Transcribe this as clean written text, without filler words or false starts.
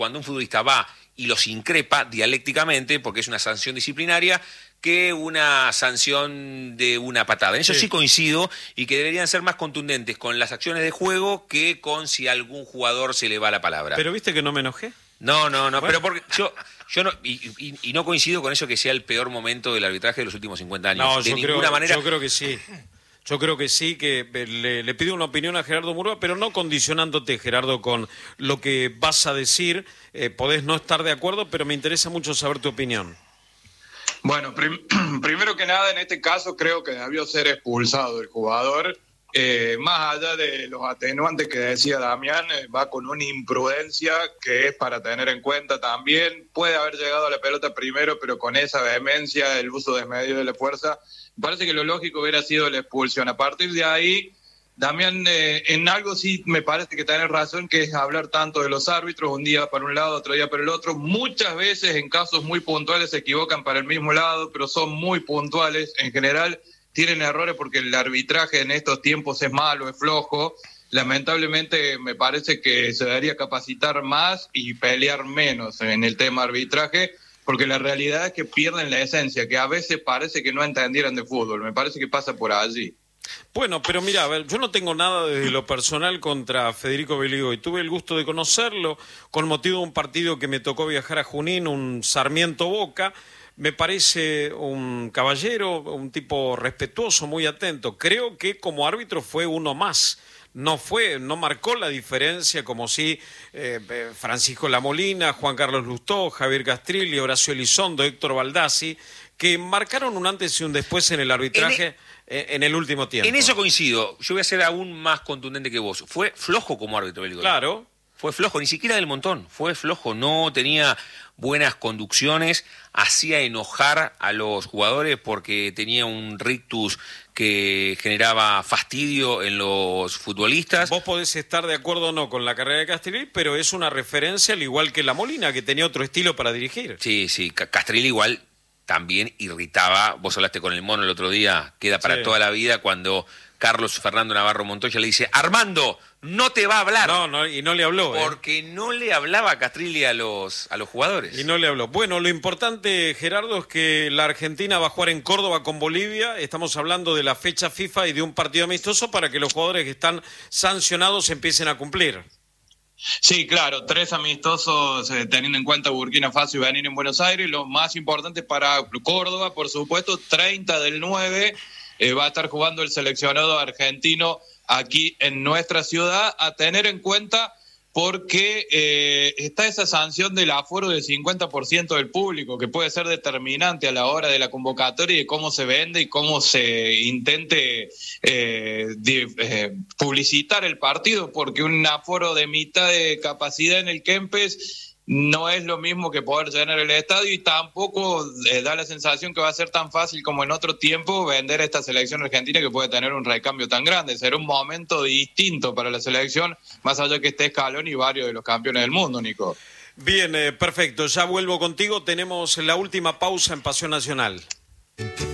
cuando un futbolista va y los increpa dialécticamente, porque es una sanción disciplinaria, que una sanción de una patada. En eso sí coincido, y que deberían ser más contundentes con las acciones de juego que con si a algún jugador se le va la palabra. ¿Pero viste que no me enojé? No, Bueno. pero porque yo no, y no coincido con eso que sea el peor momento del arbitraje de los últimos 50 años. No, de ninguna manera. Yo creo que sí. Yo creo que sí, que le pido una opinión a Gerardo Murúa, pero no condicionándote, Gerardo, con lo que vas a decir. Podés no estar de acuerdo, pero me interesa mucho saber tu opinión. Bueno, primero que nada, en este caso creo que debió ser expulsado el jugador. Más allá de los atenuantes que decía Damián, va con una imprudencia que es para tener en cuenta también. Puede haber llegado a la pelota primero, pero con esa vehemencia, el uso desmedido de la fuerza, me parece que lo lógico hubiera sido la expulsión. A partir de ahí, Damián, en algo sí me parece que tenés razón, que es hablar tanto de los árbitros, un día para un lado, otro día para el otro. Muchas veces en casos muy puntuales se equivocan para el mismo lado, pero son muy puntuales. En general tienen errores porque el arbitraje en estos tiempos es malo, es flojo. Lamentablemente me parece que se debería capacitar más y pelear menos en el tema arbitraje, porque la realidad es que pierden la esencia, que a veces parece que no entendieran de fútbol. Me parece que pasa por allí. Bueno, pero mira, a ver, yo no tengo nada desde lo personal contra Federico Beligo y tuve el gusto de conocerlo con motivo de un partido que me tocó viajar a Junín, un Sarmiento Boca. Me parece un caballero, un tipo respetuoso, muy atento. Creo que como árbitro fue uno más. No marcó la diferencia como si Francisco Lamolina, Juan Carlos Lustó, Javier Castrilli, Horacio Elizondo, Héctor Baldassi, que marcaron un antes y un después en el arbitraje en el último tiempo. En eso coincido. Yo voy a ser aún más contundente que vos. Fue flojo como árbitro, Beligo. Claro. Fue flojo, ni siquiera del montón. Fue flojo, no tenía buenas conducciones, hacía enojar a los jugadores porque tenía un rictus que generaba fastidio en los futbolistas. Vos podés estar de acuerdo o no con la carrera de Castrilli, pero es una referencia al igual que Lamolina, que tenía otro estilo para dirigir. Sí, Castrilli igual también irritaba. Vos hablaste con el Mono el otro día, queda para toda la vida cuando Carlos Fernando Navarro Montoya le dice: Armando, no te va a hablar. No, y no le habló. Porque no le hablaba Castrilli a los jugadores. Y no le habló. Bueno, lo importante, Gerardo, es que la Argentina va a jugar en Córdoba con Bolivia. Estamos hablando de la fecha FIFA y de un partido amistoso para que los jugadores que están sancionados empiecen a cumplir. Sí, claro, 3 amistosos teniendo en cuenta Burkina Faso y Benín en Buenos Aires. Lo más importante para Córdoba, por supuesto, 30 del 9, va a estar jugando el seleccionado argentino aquí en nuestra ciudad, a tener en cuenta porque está esa sanción del aforo del 50% del público, que puede ser determinante a la hora de la convocatoria y de cómo se vende y cómo se intente publicitar el partido, porque un aforo de mitad de capacidad en el Kempes no es lo mismo que poder llenar el estadio, y tampoco da la sensación que va a ser tan fácil como en otro tiempo vender esta selección argentina, que puede tener un recambio tan grande. Será un momento distinto para la selección, más allá que esté Scaloni y varios de los campeones del mundo, Nico. Bien, perfecto. Ya vuelvo contigo. Tenemos la última pausa en Pasión Nacional.